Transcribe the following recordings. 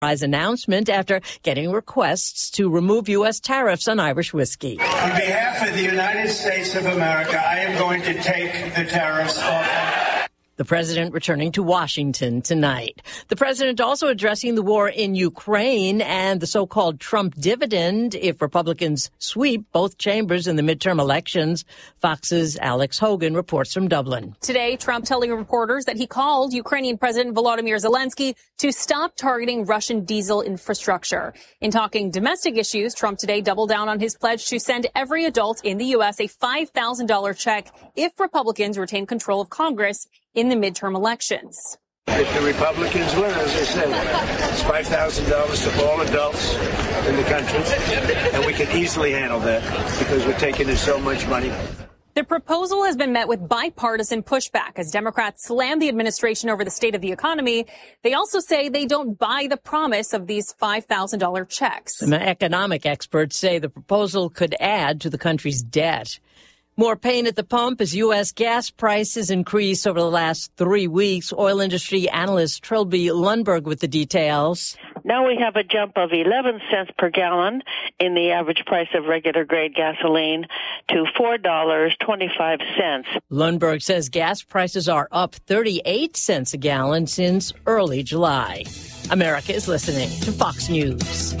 announcement after getting requests to remove U.S. tariffs on Irish whiskey. On behalf of the United States of America, I am going to take the tariffs off. The president returning to Washington tonight. The president also addressing the war in Ukraine and the so-called Trump dividend if Republicans sweep both chambers in the midterm elections. Fox's Alex Hogan reports from Dublin. Today, Trump telling reporters that he called Ukrainian President Volodymyr Zelensky to stop targeting Russian diesel infrastructure. In talking domestic issues, Trump today doubled down on his pledge to send every adult in the U.S. a $5,000 check if Republicans retain control of Congress in the midterm elections. If the Republicans win, as I said, it's $5,000 to all adults in the country, and we can easily handle that because we're taking in so much money. The proposal has been met with bipartisan pushback as Democrats slam the administration over the state of the economy. They also say they don't buy the promise of these $5,000 checks. Some economic experts say the proposal could add to the country's debt. More pain at the pump as U.S. gas prices increase over the last 3 weeks. Oil industry analyst Trilby Lundberg with the details. Now we have a jump of 11 cents per gallon in the average price of regular grade gasoline to $4.25. Lundberg says gas prices are up 38 cents a gallon since early July. America is listening to Fox News.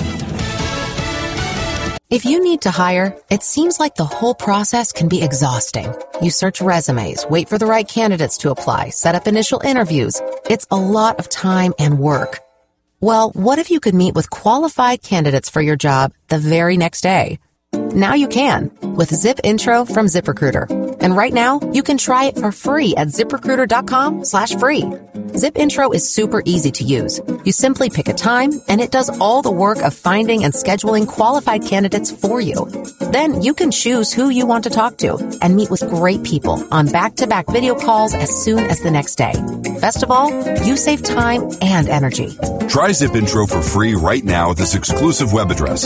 If you need to hire, it seems like the whole process can be exhausting. You search resumes, wait for the right candidates to apply, set up initial interviews. It's a lot of time and work. Well, what if you could meet with qualified candidates for your job the very next day? Now you can with Zip Intro from ZipRecruiter. And right now, you can try it for free at ZipRecruiter.com/free. Zip Intro is super easy to use. You simply pick a time, and it does all the work of finding and scheduling qualified candidates for you. Then you can choose who you want to talk to and meet with great people on back-to-back video calls as soon as the next day. Best of all, you save time and energy. Try Zip Intro for free right now at this exclusive web address,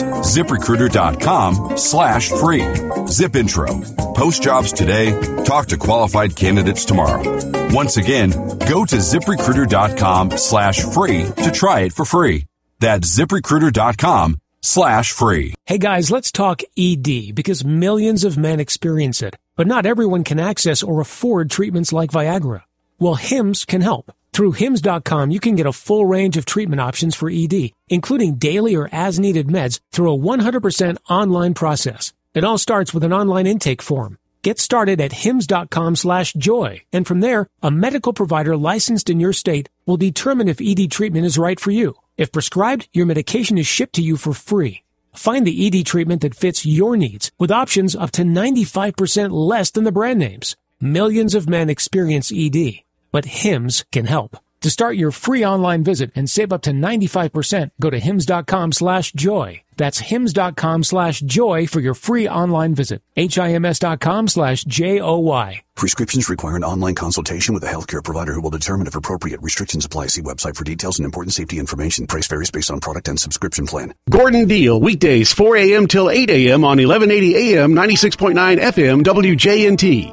ZipRecruiter.com/free. Zip Intro. Post jobs today. Talk to qualified candidates tomorrow. Once again, go to ZipRecruiter.com/free to try it for free. That's ZipRecruiter.com/free. Hey guys, let's talk ED because millions of men experience it, but not everyone can access or afford treatments like Viagra. Well, Hims can help. Through Hims.com, you can get a full range of treatment options for ED, including daily or as-needed meds through a 100% online process. It all starts with an online intake form. Get started at hims.com/joy, and from there, a medical provider licensed in your state will determine if ED treatment is right for you. If prescribed, your medication is shipped to you for free. Find the ED treatment that fits your needs with options up to 95% less than the brand names. Millions of men experience ED, but Hims can help. To start your free online visit and save up to 95%, go to hims.com/joy. That's hims.com/joy for your free online visit. HIMS.com/JOY. Prescriptions require an online consultation with a healthcare provider who will determine if appropriate. Restrictions apply. See website for details and important safety information. Price varies based on product and subscription plan. Gordon Deal, weekdays 4 a.m. till 8 a.m. on 1180 a.m. 96.9 FM WJNT.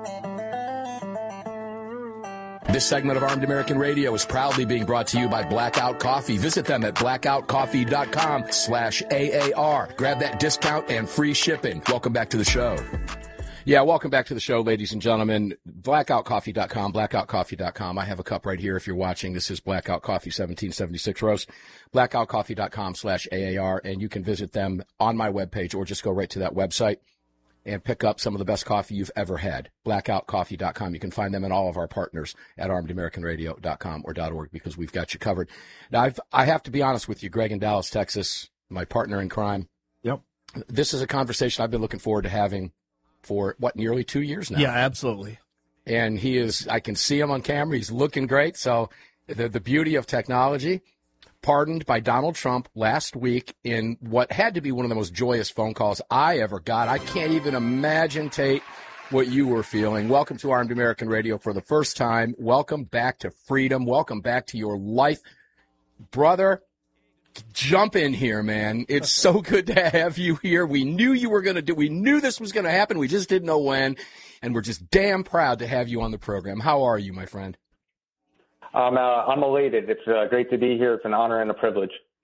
This segment of Armed American Radio is proudly being brought to you by Blackout Coffee. Visit them at blackoutcoffee.com/AAR. Grab that discount and free shipping. Welcome back to the show. Yeah, welcome back to the show, ladies and gentlemen. Blackoutcoffee.com, blackoutcoffee.com. I have a cup right here if you're watching. This is Blackout Coffee 1776 roast. Blackoutcoffee.com/AAR, and you can visit them on my webpage or just go right to that website and pick up some of the best coffee you've ever had. Blackoutcoffee.com. You can find them and all of our partners at armedamericanradio.com or .org because we've got you covered. Now, I have to be honest with you, Greg in Dallas, Texas, my partner in crime. Yep. This is a conversation I've been looking forward to having for, nearly 2 years now. Yeah, absolutely. And I can see him on camera. He's looking great. So the beauty of technology. Pardoned by Donald Trump last week in what had to be one of the most joyous phone calls I ever got. I can't even imagine, Tate, what you were feeling. Welcome to Armed American Radio for the first time. Welcome back to freedom. Welcome back to your life. Brother, jump in here, man. It's so good to have you here. We knew we knew this was going to happen. We just didn't know when. And we're just damn proud to have you on the program. How are you, my friend? I'm elated. It's great to be here. It's an honor and a privilege.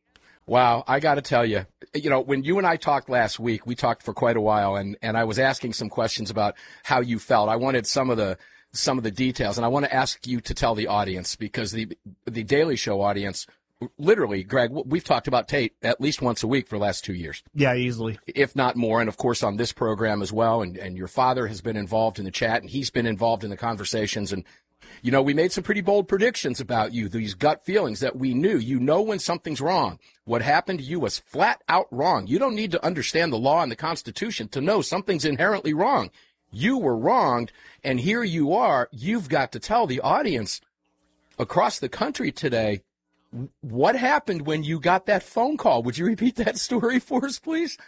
Wow, I got to tell you, when you and I talked last week, we talked for quite a while, and I was asking some questions about how you felt. I wanted some of the details, and I want to ask you to tell the audience, because the Daily Show audience, literally, Greg, we've talked about Tate at least once a week for the last 2 years. Yeah, easily. If not more, and of course on this program as well, and your father has been involved in the chat, and he's been involved in the conversations, and we made some pretty bold predictions about you, these gut feelings that we knew. When something's wrong. What happened to you was flat out wrong. You don't need to understand the law and the Constitution to know something's inherently wrong. You were wronged, and here you are. You've got to tell the audience across the country today what happened when you got that phone call. Would you repeat that story for us, please?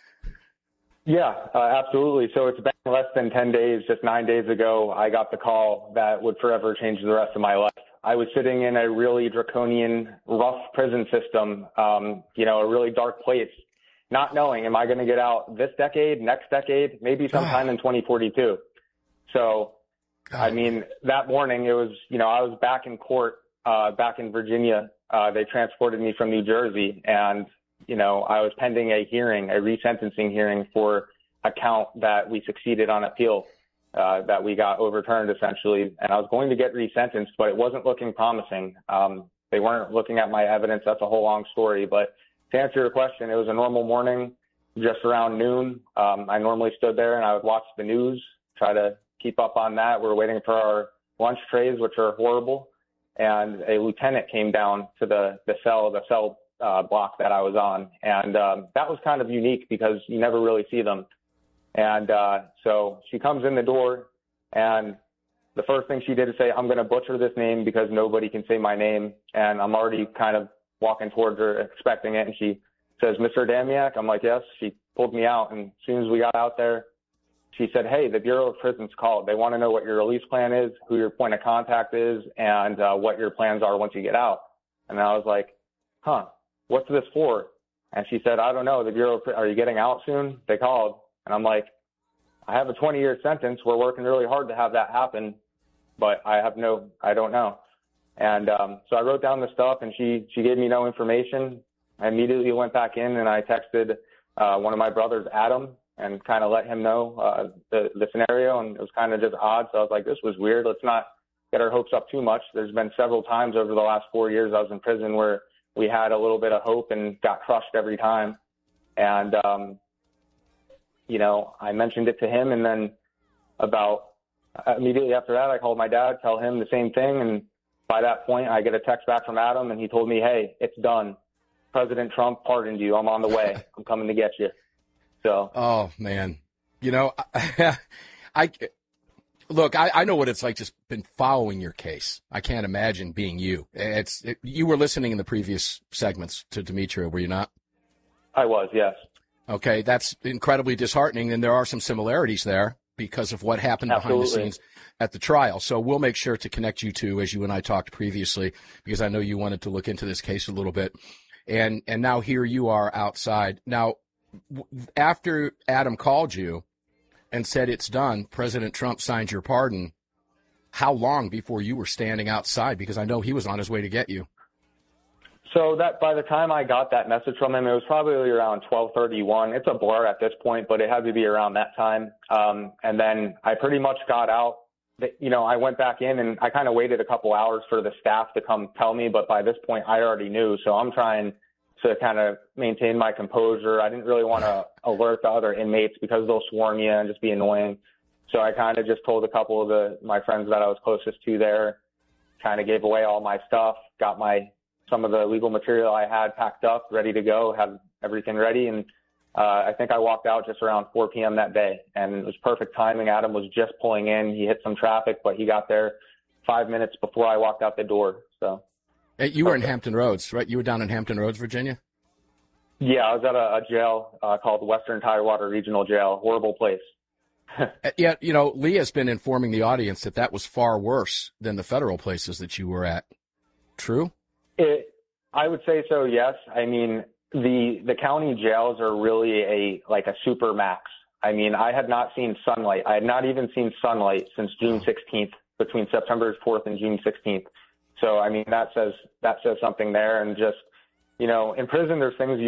Yeah, absolutely. So it's been less than 10 days, just 9 days ago, I got the call that would forever change the rest of my life. I was sitting in a really draconian, rough prison system, a really dark place, not knowing, am I going to get out this decade, next decade, maybe sometime in 2042. So, I mean, that morning it was, I was back in court, back in Virginia. They transported me from New Jersey, and I was pending a resentencing hearing for a count that we succeeded on appeal, that we got overturned essentially. And I was going to get resentenced, but it wasn't looking promising. They weren't looking at my evidence. That's a whole long story. But to answer your question, it was a normal morning, just around noon. I normally stood there and I would watch the news, try to keep up on that. We're waiting for our lunch trays, which are horrible. And a lieutenant came down to the cell block that I was on. And that was kind of unique because you never really see them. And so she comes in the door, and the first thing she did is say, I'm going to butcher this name because nobody can say my name. And I'm already kind of walking towards her, expecting it. And she says, Mr. Damiak? I'm like, yes. She pulled me out. And as soon as we got out there, she said, hey, the Bureau of Prisons called. They want to know what your release plan is, who your point of contact is, and what your plans are once you get out. And I was like, what's this for? And she said, I don't know. The Bureau, are you getting out soon? They called. And I'm like, I have a 20-year sentence. We're working really hard to have that happen, but I don't know. And so I wrote down the stuff, and she gave me no information. I immediately went back in, and I texted one of my brothers, Adam, and kind of let him know the scenario. And it was kind of just odd. So I was like, this was weird. Let's not get our hopes up too much. There's been several times over the last 4 years I was in prison where we had a little bit of hope and got crushed every time. And, I mentioned it to him, and then immediately after that, I called my dad, tell him the same thing. And by that point, I get a text back from Adam, and he told me, hey, it's done. President Trump pardoned you. I'm on the way. I'm coming to get you. So. Oh, man. I know what it's like, just been following your case. I can't imagine being you. You were listening in the previous segments to Demetria, were you not? I was, yes. Okay, that's incredibly disheartening, and there are some similarities there because of what happened behind the scenes at the trial. So we'll make sure to connect you two, as you and I talked previously, because I know you wanted to look into this case a little bit. And now here you are outside. Now, after Adam called you and said it's done, President Trump signed your pardon, how long before you were standing outside? Because I know he was on his way to get you. So that by the time I got that message from him, it was probably around 12:31. It's a blur at this point, but it had to be around that time. And then I pretty much got out. I went back in, and I kind of waited a couple hours for the staff to come tell me. But by this point, I already knew. So I'm trying to kind of maintain my composure. I didn't really want to alert the other inmates because they'll swarm you and just be annoying. So I kind of just told a couple of my friends that I was closest to there, kind of gave away all my stuff, got some of the legal material I had packed up, ready to go, had everything ready. And I think I walked out just around 4 p.m. that day, and it was perfect timing. Adam was just pulling in. He hit some traffic, but he got there 5 minutes before I walked out the door. So you were in Hampton Roads, right? You were down in Hampton Roads, Virginia? Yeah, I was at a jail called Western Tidewater Regional Jail. Horrible place. Yeah, Leah's been informing the audience that was far worse than the federal places that you were at. True? I would say so, yes. I mean, the county jails are really a super max. I mean, I had not seen sunlight. I had not even seen sunlight since June 16th, between September 4th and June 16th. So, I mean, that says something there. And just, in prison, there's things you